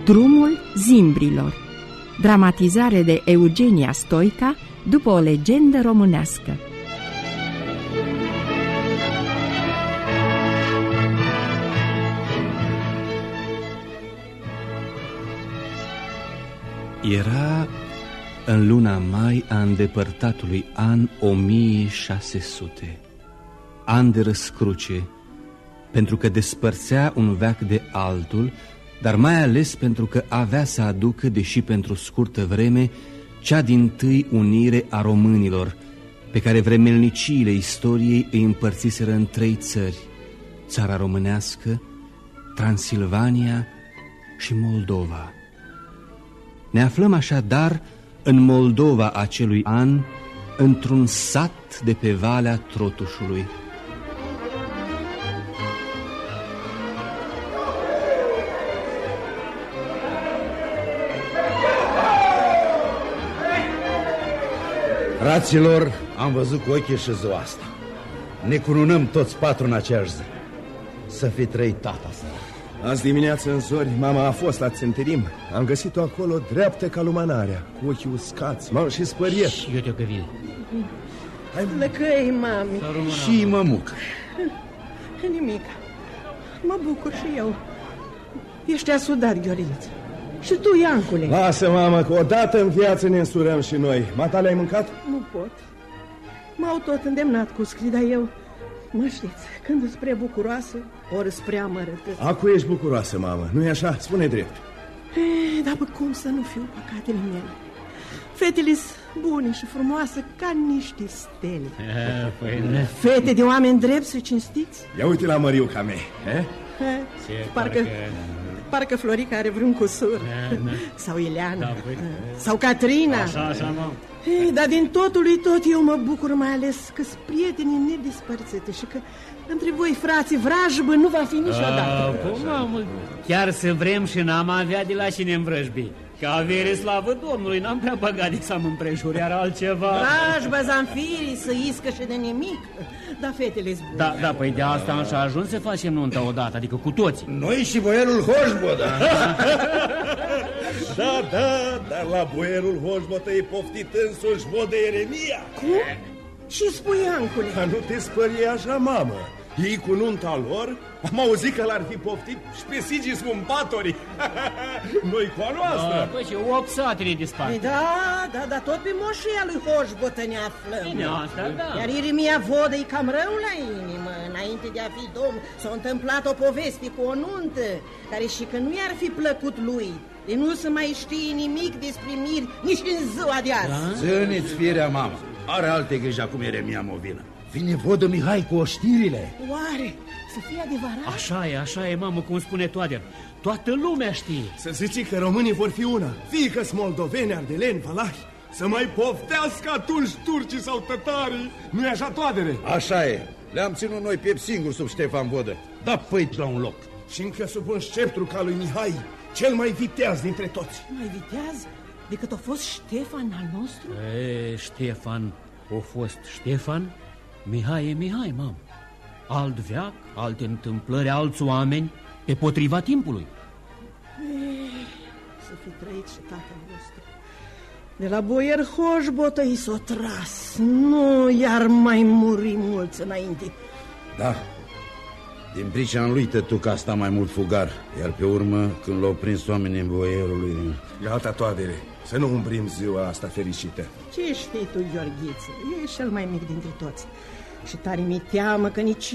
Drumul zimbrilor, dramatizare de Eugenia Stoica după o legendă românească. Era în luna mai a îndepărtatului an 1600, an de răscruce, pentru că despărțea un veac de altul, dar mai ales pentru că avea să aducă, deși pentru scurtă vreme, cea dintâi unire a românilor, pe care vremelniciile istoriei îi împărțiseră în 3 țări: țara românească, Transilvania și Moldova. Ne aflăm așadar în Moldova acelui an, într-un sat de pe Valea Trotușului. Fraților, am văzut cu ochii și ziua asta. Ne cununăm toți 4 în aceeași zi. Să fi trăit tata să. Azi dimineață în zori, mama a fost la Țânterim. Am găsit-o acolo dreaptă ca lumânarea, cu ochii uscați, m-am și spăriet. Și eu te-o găvil. Lăcăi, mami. Și mămuc. Nimic. Mă bucur și eu. Ești asudat, Gheorghiță. Și tu, Iancule. Lasă, mamă, că odată în viață ne însurăm și noi. Matale, ai mâncat? Nu pot. M-au tot îndemnat cu scrii, dar eu... Mă știți, când îți prea bucuroasă, ori îți prea amărâtă. Acu ești bucuroasă, mamă, nu-i așa? Spune drept. Dar cum să nu fiu păcatele mele? Fetele-s bune și frumoase ca niște stele. Fete de oameni drepți și cinstiți. Ia uite la Măriuca mea. Parcă Florica are vreun cusur. Sau Ileana. Sau Catrina. Așa, mă. Dar din totul lui tot eu mă bucur, mai ales că-s prietenii nedespărțite și că între voi, frații, vrajbă nu va fi niciodată. Chiar să vrem și n-am avea de la cine învrăjbi. Că avere, slavă Domnului, n-am prea băgat de să mă împrejur, iar altceva. Vrajbă, zanfirii, să iscă și de nimic. Dar fetele-s bune. Da, păi de asta am și ajuns să facem nunta odată, adică cu toți. Noi și boierul Hoșbotă. Da, dar la boierul Hoșbotă e poftit însuși vodă Ieremia. Cum? Și spui, Iancule. Dar nu te spărie așa, mamă. Ei cu nunta lor, am auzit că l-ar fi poftit și pe Sigis Mumpatorii. Noi cu a noastră. Păi și 8 satire dispar. Da, tot pe moșia lui Hoșbotă ne aflăm. Bine, asta, da. Iar Ieremia Vodă e cam rău la inimă. Înainte de a fi domn, s-a întâmplat o poveste cu o nuntă, care și că nu i-ar fi plăcut lui. De nu se mai știe nimic despre miri nici în ziua de azi. Țâniți firea, mamă. Are alte griji acum Ieremia Movină. Vine vodă Mihai cu oștirile. Oare să fie adevărat? Așa e, mamă, cum spune Toader. Toată lumea știe. Să zici că românii vor fi una. Fie că-s moldoveni, ardeleni, valahi. Să mai poftească atunci turcii sau tătarii. Nu-i așa, Toadere? Așa e. Le-am ținut noi piept singur sub Ștefan Vodă. Da păi la un loc. Și încă sub un sceptru ca lui Mihai, cel mai viteaz dintre toți. Mai viteaz decât a fost Ștefan al nostru? Ștefan a fost Ștefan, Mihai e Mihai, mamă. Alt veac, alte întâmplări, alți oameni, pe potriva timpului. Să fi trăit și tatăl vostru. De la boier Hoșbotă i s-o tras. Nu iar mai muri mulți înainte. Da. Din pricina lui tătuca a stat mai mult fugar. Iar pe urmă, când l-au prins oamenii în boierului... Gata, Toadere, să nu umbrim ziua asta fericită. Ce știi tu, Gheorghiță? E cel mai mic dintre toți. Și tare mi teamă că nici